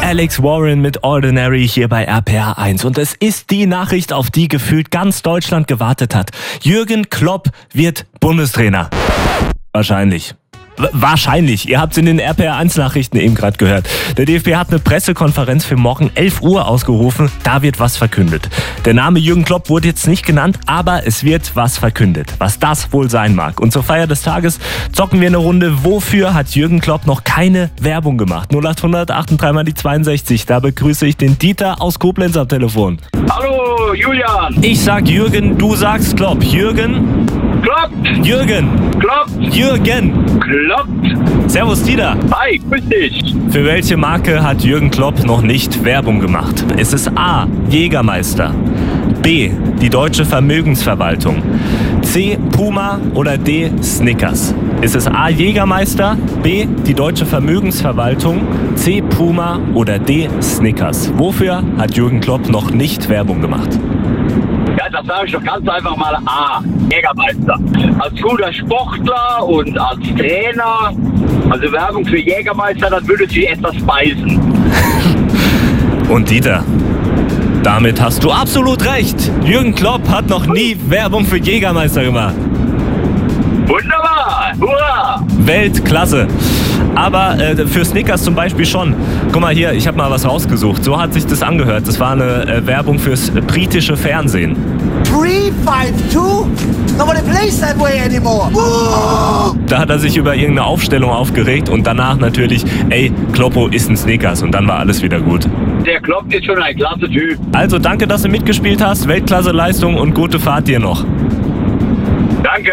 Alex Warren mit Ordinary hier bei RPR 1. Und es ist die Nachricht, auf die gefühlt ganz Deutschland gewartet hat. Jürgen Klopp wird Bundestrainer. Wahrscheinlich. Wahrscheinlich. Ihr habt es in den RPR 1 Nachrichten eben gerade gehört. Der DFB hat eine Pressekonferenz für morgen 11 Uhr ausgerufen. Da wird was verkündet. Der Name Jürgen Klopp wurde jetzt nicht genannt, aber es wird was verkündet. Was das wohl sein mag. Und zur Feier des Tages zocken wir eine Runde. Wofür hat Jürgen Klopp noch keine Werbung gemacht? 0800 83 mal die 62. Da begrüße ich den Dieter aus Koblenz am Telefon. Hallo, Julian. Ich sag Jürgen, du sagst Klopp. Jürgen? Klopp. Jürgen. Klopp. Jürgen. Klopp. Servus, Dieter. Hi, grüß dich. Für welche Marke hat Jürgen Klopp noch nicht Werbung gemacht? Ist es A. Jägermeister, B. die Deutsche Vermögensverwaltung, C. Puma oder D. Snickers? Ist es A. Jägermeister, B. die Deutsche Vermögensverwaltung, C. Puma oder D. Snickers? Wofür hat Jürgen Klopp noch nicht Werbung gemacht? Ja, das sage ich doch ganz einfach mal A. Jägermeister. Als guter Sportler und als Trainer, also Werbung für Jägermeister, dann würde sie etwas beißen. Und Dieter, damit hast du absolut recht. Jürgen Klopp hat noch nie Werbung für Jägermeister gemacht. Wunderbar! Hurra! Weltklasse. Aber für Snickers zum Beispiel schon. Guck mal hier, ich habe mal was rausgesucht. So hat sich das angehört. Das war eine Werbung fürs britische Fernsehen. 352? Nobody plays that way anymore. Whoa! Da hat er sich über irgendeine Aufstellung aufgeregt und danach natürlich, ey, Kloppo ist ein Snickers und dann war alles wieder gut. Der Klopp ist schon ein klasse Typ. Also danke, dass du mitgespielt hast. Weltklasse Leistung und gute Fahrt dir noch. Danke.